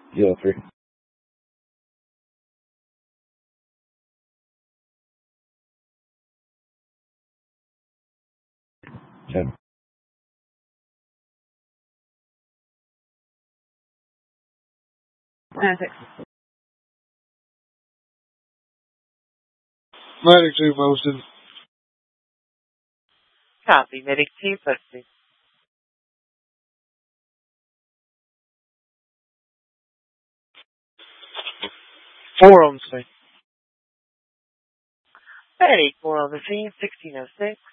Yeah, 3. Okay. Perfect. Medic 2 posted. Copy. Medic 2 posted. 4 on the scene. Medic 4 on the scene, 1606.